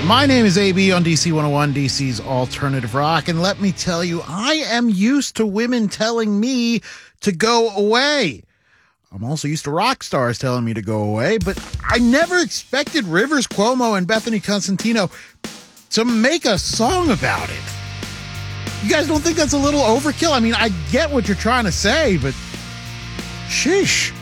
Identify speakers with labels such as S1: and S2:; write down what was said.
S1: My name is AB on DC 101, DC's Alternative Rock, and let me tell you, I am used to women telling me to go away. I'm also used to rock stars telling me to go away, but I never expected Rivers Cuomo and Bethany Constantino to make a song about it. You guys don't think that's a little overkill? I mean, I get what you're trying to say, but sheesh.